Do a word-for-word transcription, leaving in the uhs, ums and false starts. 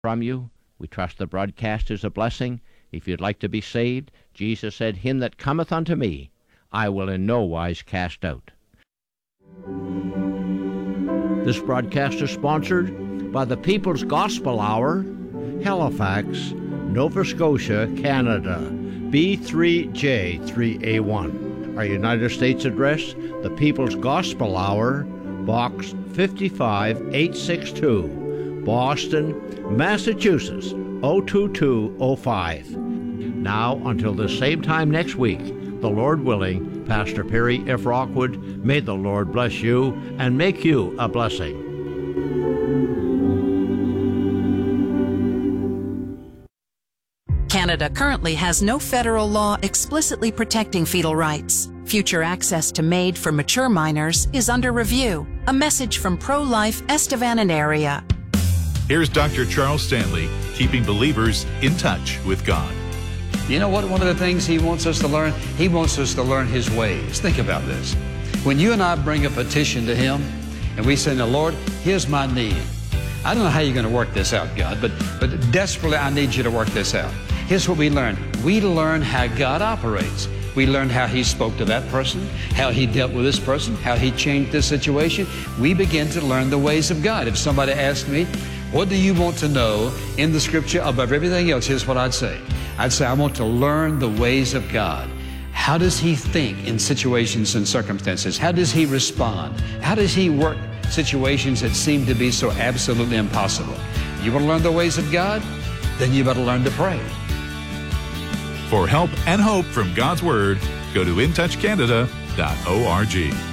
from you. We trust the broadcast is a blessing. If you'd like to be saved, Jesus said, "Him that cometh unto me, I will in no wise cast out." This broadcast is sponsored by the People's Gospel Hour, Halifax, Nova Scotia, Canada, B three J three A one. Our United States address, the People's Gospel Hour, Box five eight six two, Boston, Massachusetts, oh two two oh five. Now, until the same time next week, the Lord willing, Pastor Perry F. Rockwood, may the Lord bless you and make you a blessing. Canada currently has no federal law explicitly protecting fetal rights. Future access to MAID for mature minors is under review. A message from Pro-Life Estevan and area. Here's Doctor Charles Stanley, keeping believers in touch with God. You know what? One of the things he wants us to learn, he wants us to learn his ways. Think about this. When you and I bring a petition to him, and we say, "Now, Lord, here's my need. I don't know how you're going to work this out, God, but, but desperately I need you to work this out." Here's what we learn. We learn how God operates. We learn how he spoke to that person, how he dealt with this person, how he changed this situation. We begin to learn the ways of God. If somebody asked me, "What do you want to know in the scripture above everything else?" Here's what I'd say. I'd say, I want to learn the ways of God. How does he think in situations and circumstances? How does he respond? How does he work situations that seem to be so absolutely impossible? You want to learn the ways of God? Then you better learn to pray. For help and hope from God's Word, go to in touch canada dot org.